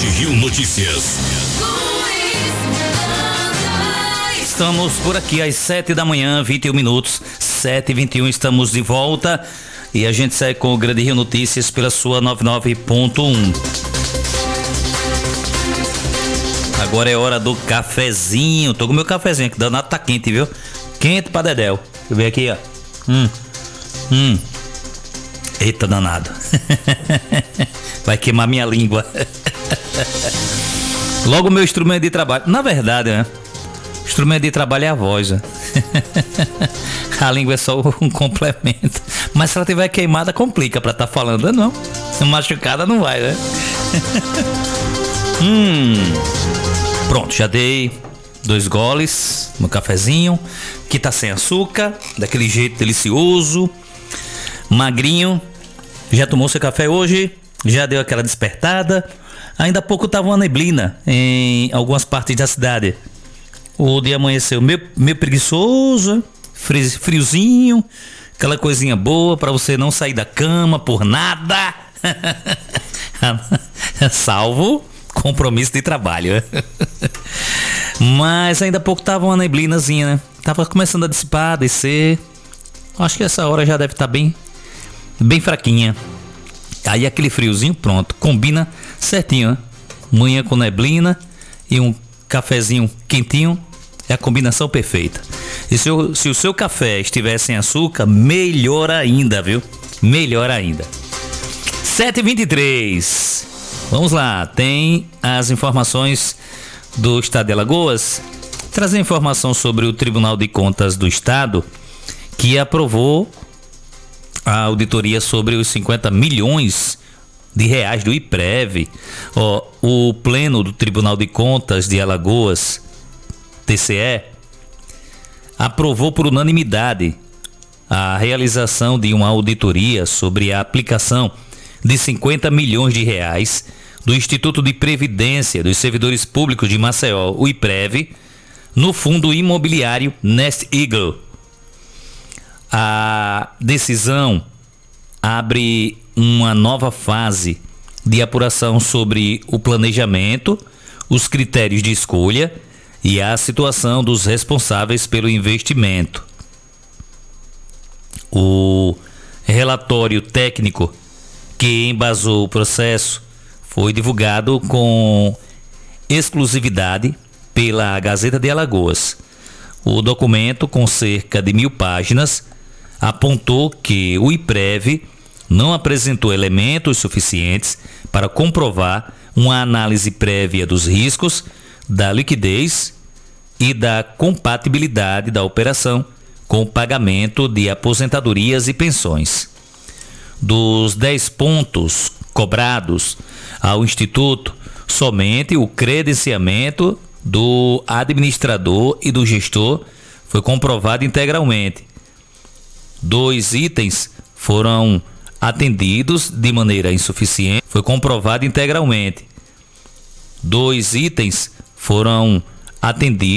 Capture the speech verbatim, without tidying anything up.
Rio Notícias. Estamos por aqui às sete da manhã, vinte e um minutos, sete e vinte e um, estamos de volta e a gente segue com o Grande Rio Notícias pela sua noventa e nove ponto um. Agora é hora do cafezinho. Tô com meu cafezinho aqui, danado tá quente, viu? Quente pra dedéu. Deixa eu ver aqui, ó. Hum. Hum. Eita danado. Vai queimar minha língua. Logo o meu instrumento de trabalho. Na verdade, né? O instrumento de trabalho é a voz, né? A língua é só um complemento. Mas se ela tiver queimada, complica pra tá falando, não? Machucada não vai, né? Hum. Pronto, já dei dois goles no cafezinho, que tá sem açúcar, daquele jeito delicioso, magrinho. Já tomou seu café hoje? Já deu aquela despertada? Ainda há pouco tava uma neblina em algumas partes da cidade. O dia amanheceu meio, meio preguiçoso, fri, friozinho, aquela coisinha boa para você não sair da cama por nada. Salvo compromisso de trabalho. Mas ainda há pouco tava uma neblinazinha, né? Tava começando a dissipar, a descer. Acho que essa hora já deve estar bem, bem fraquinha. Aí aquele friozinho, pronto, combina certinho, né? Manhã com neblina e um cafezinho quentinho, é a combinação perfeita. E se o, se o seu café estiver sem açúcar, melhor ainda, viu? Melhor ainda. sete e vinte e três. Vamos lá, tem as informações do Estado de Alagoas. Trazer informação sobre o Tribunal de Contas do Estado, que aprovou a auditoria sobre os cinquenta milhões de reais do IPREV. Ó, o Pleno do Tribunal de Contas de Alagoas, T C E, aprovou por unanimidade a realização de uma auditoria sobre a aplicação de cinquenta milhões de reais do Instituto de Previdência dos Servidores Públicos de Maceió, o IPREV, no fundo imobiliário Nest Eagle. A decisão abre uma nova fase de apuração sobre o planejamento, os critérios de escolha e a situação dos responsáveis pelo investimento. O relatório técnico que embasou o processo foi divulgado com exclusividade pela Gazeta de Alagoas. O documento, com cerca de mil páginas, apontou que o IPREV não apresentou elementos suficientes para comprovar uma análise prévia dos riscos, da liquidez e da compatibilidade da operação com o pagamento de aposentadorias e pensões. Dos dez pontos cobrados ao Instituto, somente o credenciamento do administrador e do gestor foi comprovado integralmente. Dois itens foram atendidos de maneira insuficiente. Foi comprovado integralmente. Dois itens foram atendidos